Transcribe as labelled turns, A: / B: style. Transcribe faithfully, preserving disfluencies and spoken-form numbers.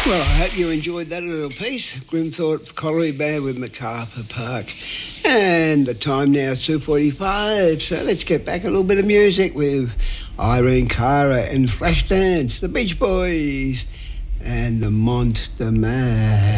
A: Well, I hope you enjoyed that little piece. Grimthorpe Colliery Band with Macarthur Park. And the time now is two forty-five, so let's get back a little bit of music with Irene Cara and Flashdance, the Beach Boys, and the Monster Man.